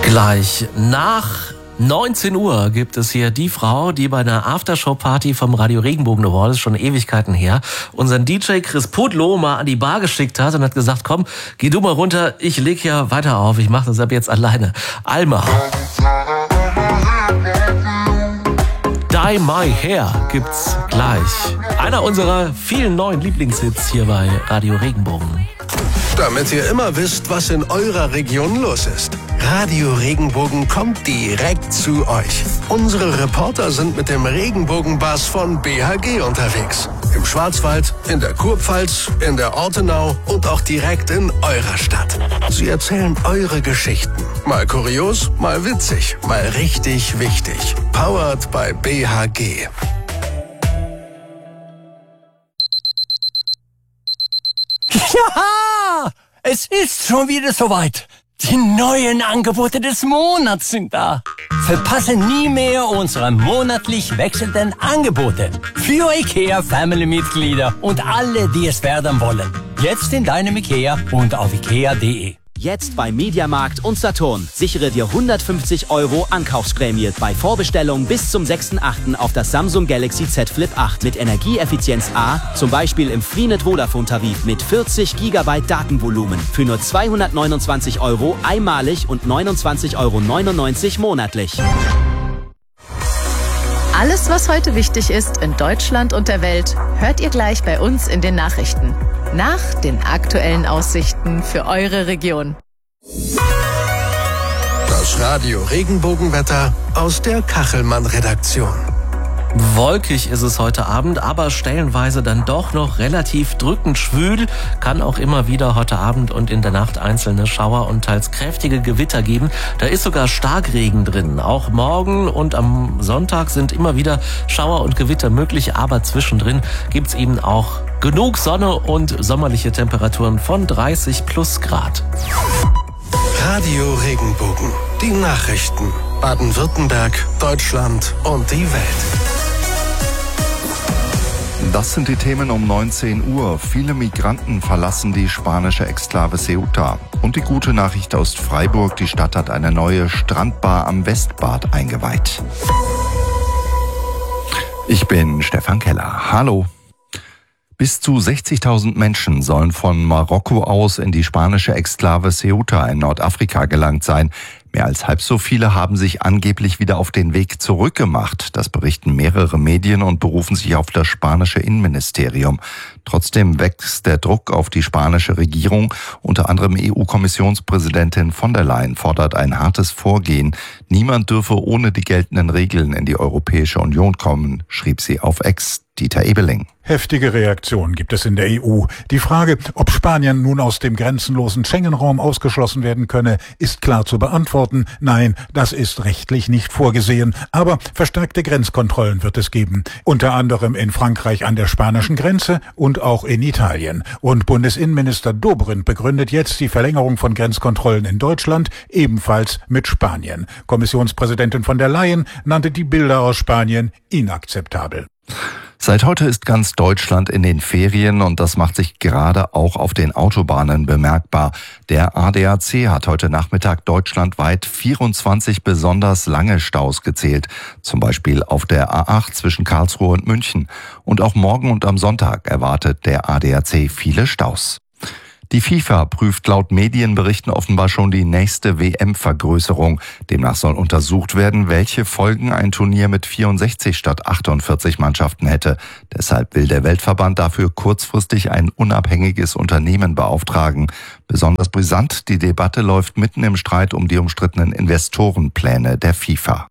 Gleich nach 19 Uhr gibt es hier die Frau, die bei einer Aftershow-Party vom Radio Regenbogen Award, ist schon Ewigkeiten her, unseren DJ Chris Pudlow mal an die Bar geschickt hat und hat gesagt, komm, geh du mal runter, ich leg ja weiter auf, ich mach das ab jetzt alleine. Alma. Dye My Hair gibt's gleich. Einer unserer vielen neuen Lieblingshits hier bei Radio Regenbogen. Damit ihr immer wisst, was in eurer Region los ist. Radio Regenbogen kommt direkt zu euch. Unsere Reporter sind mit dem Regenbogenbus von BHG unterwegs. Im Schwarzwald, in der Kurpfalz, in der Ortenau und auch direkt in eurer Stadt. Sie erzählen eure Geschichten. Mal kurios, mal witzig, mal richtig wichtig. Powered by BHG. Ja, es ist schon wieder soweit. Die neuen Angebote des Monats sind da. Verpasse nie mehr unsere monatlich wechselnden Angebote. Für IKEA-Family-Mitglieder und alle, die es werden wollen. Jetzt in deinem IKEA und auf ikea.de. Jetzt bei Mediamarkt und Saturn. Sichere dir 150 € Ankaufsprämie bei Vorbestellung bis zum 6.8. auf das Samsung Galaxy Z Flip 8 mit Energieeffizienz A, zum Beispiel im Freenet Vodafone-Tarif mit 40 GB Datenvolumen für nur 229 € einmalig und 29,99 € monatlich. Alles, was heute wichtig ist in Deutschland und der Welt, hört ihr gleich bei uns in den Nachrichten. Nach den aktuellen Aussichten für eure Region. Das Radio Regenbogenwetter aus der Kachelmann-Redaktion. Wolkig ist es heute Abend, aber stellenweise dann doch noch relativ drückend schwül. Kann auch immer wieder heute Abend und in der Nacht einzelne Schauer und teils kräftige Gewitter geben. Da ist sogar Starkregen drin. Auch morgen und am Sonntag sind immer wieder Schauer und Gewitter möglich, aber zwischendrin gibt's eben auch genug Sonne und sommerliche Temperaturen von 30 plus Grad. Radio Regenbogen. Die Nachrichten. Baden-Württemberg, Deutschland und die Welt. Das sind die Themen um 19 Uhr. Viele Migranten verlassen die spanische Exklave Ceuta. Und die gute Nachricht aus Freiburg, die Stadt hat eine neue Strandbar am Westbad eingeweiht. Ich bin Stefan Keller. Hallo. Bis zu 60.000 Menschen sollen von Marokko aus in die spanische Exklave Ceuta in Nordafrika gelangt sein. Mehr als halb so viele haben sich angeblich wieder auf den Weg zurückgemacht. Das berichten mehrere Medien und berufen sich auf das spanische Innenministerium. Trotzdem wächst der Druck auf die spanische Regierung. Unter anderem EU-Kommissionspräsidentin von der Leyen fordert ein hartes Vorgehen. Niemand dürfe ohne die geltenden Regeln in die Europäische Union kommen, schrieb sie auf X. Dieter Ebeling. Heftige Reaktionen gibt es in der EU. Die Frage, ob Spanien nun aus dem grenzenlosen Schengen-Raum ausgeschlossen werden könne, ist klar zu beantworten. Nein, das ist rechtlich nicht vorgesehen. Aber verstärkte Grenzkontrollen wird es geben. Unter anderem in Frankreich an der spanischen Grenze und auch in Italien. Und Bundesinnenminister Dobrindt begründet jetzt die Verlängerung von Grenzkontrollen in Deutschland ebenfalls mit Spanien. Kommissionspräsidentin von der Leyen nannte die Bilder aus Spanien inakzeptabel. Seit heute ist ganz Deutschland in den Ferien und das macht sich gerade auch auf den Autobahnen bemerkbar. Der ADAC hat heute Nachmittag deutschlandweit 24 besonders lange Staus gezählt. Zum Beispiel auf der A8 zwischen Karlsruhe und München. Und auch morgen und am Sonntag erwartet der ADAC viele Staus. Die FIFA prüft laut Medienberichten offenbar schon die nächste WM-Vergrößerung. Demnach soll untersucht werden, welche Folgen ein Turnier mit 64 statt 48 Mannschaften hätte. Deshalb will der Weltverband dafür kurzfristig ein unabhängiges Unternehmen beauftragen. Besonders brisant, die Debatte läuft mitten im Streit um die umstrittenen Investorenpläne der FIFA.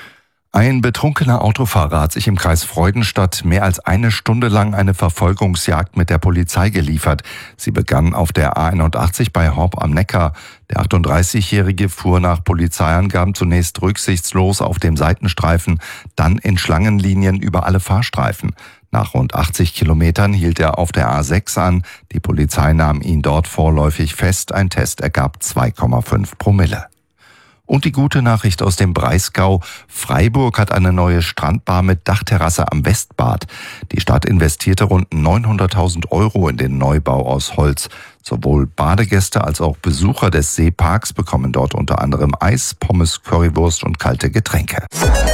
Ein betrunkener Autofahrer hat sich im Kreis Freudenstadt mehr als eine Stunde lang eine Verfolgungsjagd mit der Polizei geliefert. Sie begann auf der A81 bei Horb am Neckar. Der 38-Jährige fuhr nach Polizeiangaben zunächst rücksichtslos auf dem Seitenstreifen, dann in Schlangenlinien über alle Fahrstreifen. Nach rund 80 Kilometern hielt er auf der A6 an. Die Polizei nahm ihn dort vorläufig fest. Ein Test ergab 2,5 Promille. Und die gute Nachricht aus dem Breisgau. Freiburg hat eine neue Strandbar mit Dachterrasse am Westbad. Die Stadt investierte rund 900.000 € in den Neubau aus Holz. Sowohl Badegäste als auch Besucher des Seeparks bekommen dort unter anderem Eis, Pommes, Currywurst und kalte Getränke.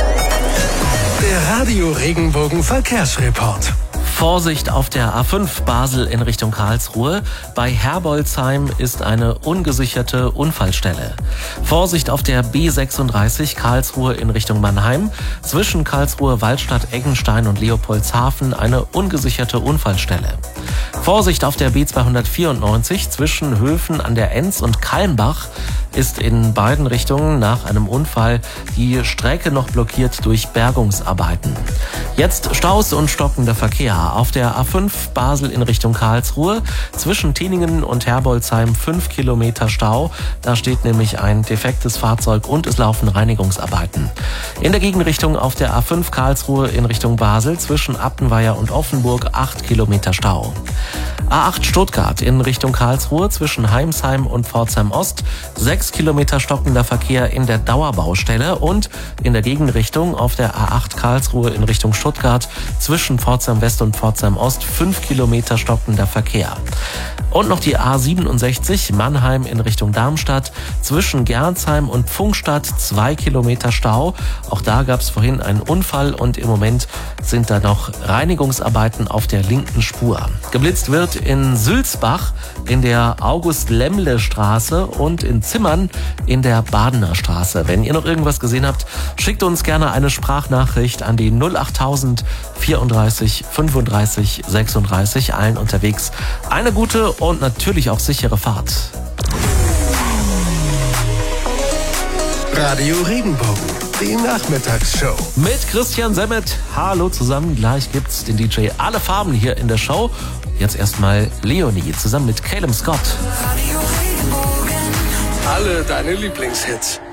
Der Radio Regenbogen Verkehrsreport. Vorsicht auf der A5 Basel in Richtung Karlsruhe. Bei Herbolzheim ist eine ungesicherte Unfallstelle. Vorsicht auf der B36 Karlsruhe in Richtung Mannheim. Zwischen Karlsruhe, Waldstadt, Eggenstein und Leopoldshafen eine ungesicherte Unfallstelle. Vorsicht auf der B294 zwischen Höfen an der Enz und Kalmbach ist in beiden Richtungen nach einem Unfall die Strecke noch blockiert durch Bergungsarbeiten. Jetzt Staus und stockender Verkehr. Auf der A5 Basel in Richtung Karlsruhe zwischen Tiningen und Herbolzheim 5 Kilometer Stau. Da steht nämlich ein defektes Fahrzeug und es laufen Reinigungsarbeiten. In der Gegenrichtung auf der A5 Karlsruhe in Richtung Basel zwischen Appenweier und Offenburg 8 Kilometer Stau. A8 Stuttgart in Richtung Karlsruhe zwischen Heimsheim und Pforzheim Ost 6 Kilometer stockender Verkehr in der Dauerbaustelle und in der Gegenrichtung auf der A8 Karlsruhe in Richtung Stuttgart zwischen Pforzheim West und Pforzheim Ost 5 Kilometer stockender Verkehr. Und noch die A67 Mannheim in Richtung Darmstadt zwischen Gernsheim und Pfungstadt 2 Kilometer Stau. Auch da gab es vorhin einen Unfall und im Moment sind da noch Reinigungsarbeiten auf der linken Spur. Geblitzt wird in Sülzbach in der August-Lemmle-Straße und in Zimmern in der Badener Straße. Wenn ihr noch irgendwas gesehen habt, schickt uns gerne eine Sprachnachricht an die 08000 34 35 36. Allen unterwegs eine gute und natürlich auch sichere Fahrt. Radio Regenbogen, die Nachmittagsshow. Mit Christian Semmet. Hallo zusammen. Gleich gibt's den DJ Alle Farben hier in der Show. Jetzt erstmal Leonie zusammen mit Caleb Scott. Alle deine Lieblingshits.